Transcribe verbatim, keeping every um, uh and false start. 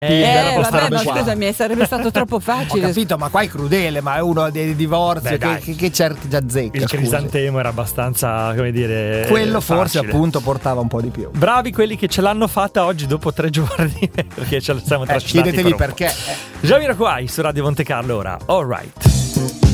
Eh, vabbè, ma qua. scusami, sarebbe stato troppo facile. Ho capito, ma qua è crudele, ma è uno dei divorzi Beh, che, dai. che, che cerca già zecca. Il scusi. crisantemo era abbastanza, come dire, Quello forse facile. appunto portava un po' di più. Bravi quelli che ce l'hanno fatta oggi dopo tre giorni, perché ce la siamo Eh, trascinati. chiedetevi per un po'. perché. Jamiroquai su Radio Monte Carlo ora. All right.